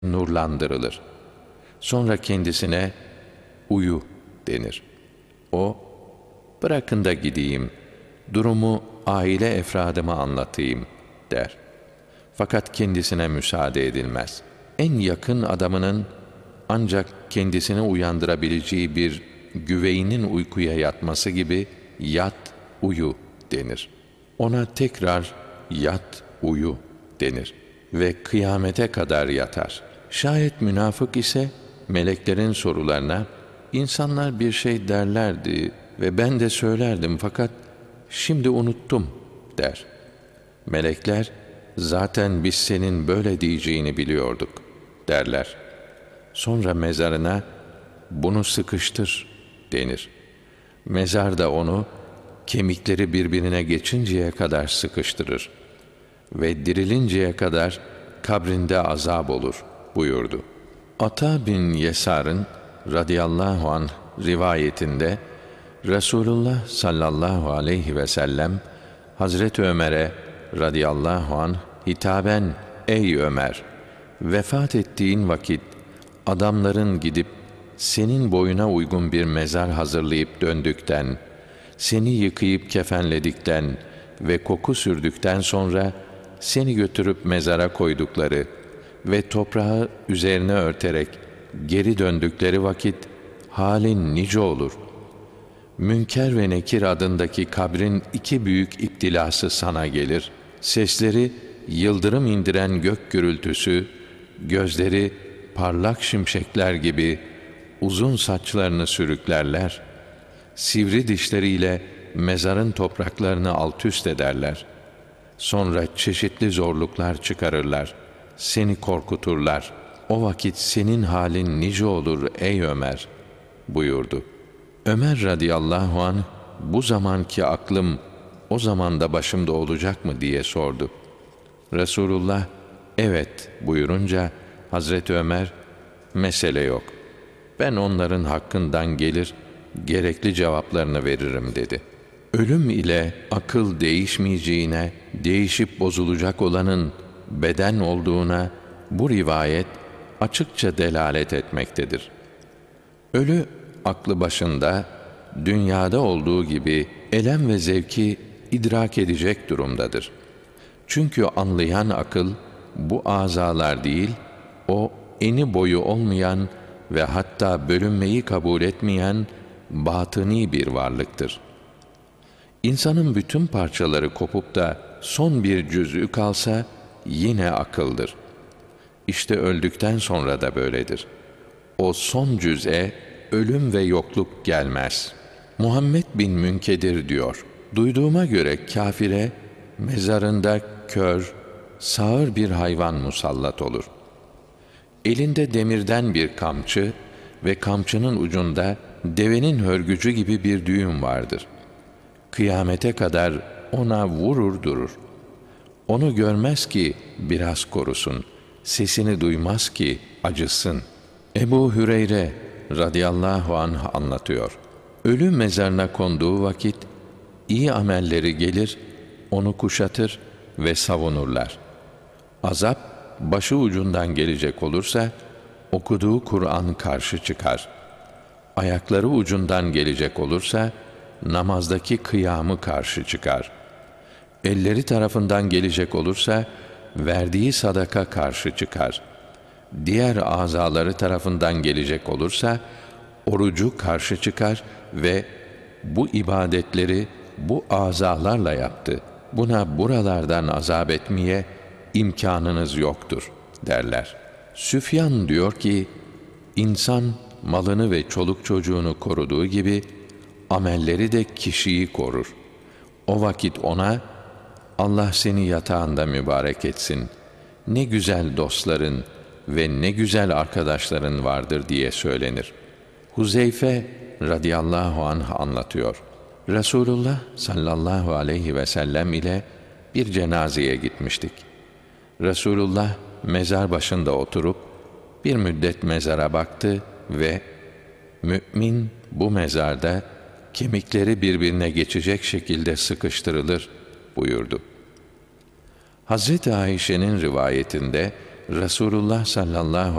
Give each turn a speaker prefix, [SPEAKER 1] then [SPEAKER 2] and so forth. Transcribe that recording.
[SPEAKER 1] nurlandırılır. Sonra kendisine uyu denir. O, bırakın da gideyim, durumu aile efradıma anlatayım der. Fakat kendisine müsaade edilmez. En yakın adamının ancak kendisini uyandırabileceği bir güveynin uykuya yatması gibi yat, uyu denir. Ona tekrar yat, uyu denir ve kıyamete kadar yatar. Şayet münafık ise meleklerin sorularına insanlar bir şey derlerdi ve ben de söylerdim fakat şimdi unuttum der. Melekler zaten biz senin böyle diyeceğini biliyorduk derler. Sonra mezarına bunu sıkıştır denir. Mezar da onu kemikleri birbirine geçinceye kadar sıkıştırır ve dirilinceye kadar kabrinde azap olur buyurdu. Ata bin Yesar'ın radıyallahu anh rivayetinde Resulullah sallallahu aleyhi ve sellem Hazreti Ömer'e radıyallahu anh hitaben ey Ömer, vefat ettiğin vakit adamların gidip senin boyuna uygun bir mezar hazırlayıp döndükten, seni yıkayıp kefenledikten ve koku sürdükten sonra seni götürüp mezara koydukları ve toprağı üzerine örterek geri döndükleri vakit halin nice olur. Münker ve Nekir adındaki kabrin iki büyük iptilası sana gelir. Sesleri yıldırım indiren gök gürültüsü, gözleri parlak şimşekler gibi uzun saçlarını sürüklerler. Sivri dişleriyle mezarın topraklarını altüst ederler. Sonra çeşitli zorluklar çıkarırlar. Seni korkuturlar. O vakit senin halin nice olur ey Ömer buyurdu. Ömer radıyallahu anh bu zamanki aklım o zamanda başımda olacak mı diye sordu. Resulullah evet buyurunca Hazreti Ömer mesele yok. Ben onların hakkından gelir gerekli cevaplarını veririm dedi. Ölüm ile akıl değişmeyeceğine, değişip bozulacak olanın beden olduğuna bu rivayet açıkça delalet etmektedir. Ölü aklı başında, dünyada olduğu gibi elem ve zevki idrak edecek durumdadır. Çünkü anlayan akıl bu azalar değil, o eni boyu olmayan ve hatta bölünmeyi kabul etmeyen batıni bir varlıktır. İnsanın bütün parçaları kopup da son bir cüz'ü kalsa yine akıldır. İşte öldükten sonra da böyledir. O son cüz'e ölüm ve yokluk gelmez. Muhammed bin Münkedir diyor, duyduğuma göre kâfire mezarında kör, sağır bir hayvan musallat olur. Elinde demirden bir kamçı ve kamçının ucunda devenin hörgücü gibi bir düğüm vardır. Kıyamete kadar ona vurur durur. Onu görmez ki biraz korusun, sesini duymaz ki acısın. Ebu Hüreyre radıyallahu anh anlatıyor. Ölü mezarına konduğu vakit iyi amelleri gelir, onu kuşatır ve savunurlar. Azap başı ucundan gelecek olursa okuduğu Kur'an karşı çıkar. Ayakları ucundan gelecek olursa namazdaki kıyamı karşı çıkar. Elleri tarafından gelecek olursa verdiği sadaka karşı çıkar. Diğer azaları tarafından gelecek olursa orucu karşı çıkar ve bu ibadetleri bu azalarla yaptı. Buna buralardan azap etmeye imkanınız yoktur derler. Süfyan diyor ki, insan malını ve çoluk çocuğunu koruduğu gibi amelleri de kişiyi korur. O vakit ona Allah seni yatağında mübarek etsin. Ne güzel dostların ve ne güzel arkadaşların vardır diye söylenir. Huzeyfe radıyallahu anh anlatıyor. Resulullah sallallahu aleyhi ve sellem ile bir cenazeye gitmiştik. Resulullah mezar başında oturup bir müddet mezara baktı ve mümin bu mezarda kemikleri birbirine geçecek şekilde sıkıştırılır buyurdu. Hazreti Ayşe'nin rivayetinde Resulullah sallallahu